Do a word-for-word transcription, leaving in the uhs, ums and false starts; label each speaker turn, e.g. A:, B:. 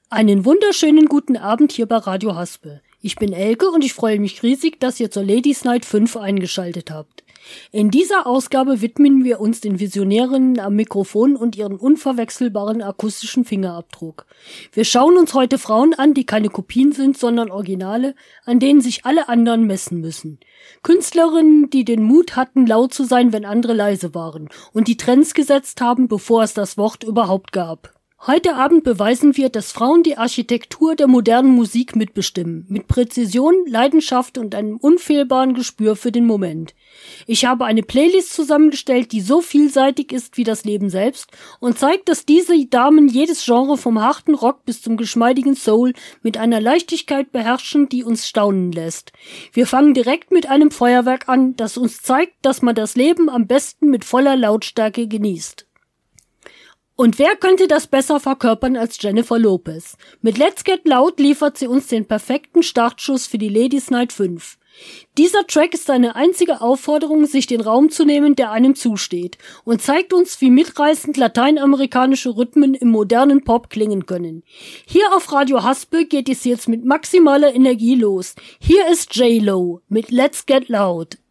A: Einen wunderschönen guten Abend hier bei Radio Haspel. Ich bin Elke und ich freue mich riesig, dass ihr zur Ladies Night fünf eingeschaltet habt. In dieser Ausgabe widmen wir uns den Visionärinnen am Mikrofon und ihren unverwechselbaren akustischen Fingerabdruck. Wir schauen uns heute Frauen an, die keine Kopien sind, sondern Originale, an denen sich alle anderen messen müssen. Künstlerinnen, die den Mut hatten, laut zu sein, wenn andere leise waren und die Trends gesetzt haben, bevor es das Wort überhaupt gab. Heute Abend beweisen wir, dass Frauen die Architektur der modernen Musik mitbestimmen, mit Präzision, Leidenschaft und einem unfehlbaren Gespür für den Moment. Ich habe eine Playlist zusammengestellt, die so vielseitig ist wie das Leben selbst und zeigt, dass diese Damen jedes Genre vom harten Rock bis zum geschmeidigen Soul mit einer Leichtigkeit beherrschen, die uns staunen lässt. Wir fangen direkt mit einem Feuerwerk an, das uns zeigt, dass man das Leben am besten mit voller Lautstärke genießt. Und wer könnte das besser verkörpern als Jennifer Lopez? Mit Let's Get Loud liefert sie uns den perfekten Startschuss für die Ladies Night fünf. Dieser Track ist eine einzige Aufforderung, sich den Raum zu nehmen, der einem zusteht, und zeigt uns, wie mitreißend lateinamerikanische Rhythmen im modernen Pop klingen können. Hier auf Radio Haspel geht es jetzt mit maximaler Energie los. Hier ist J-Lo mit Let's Get Loud.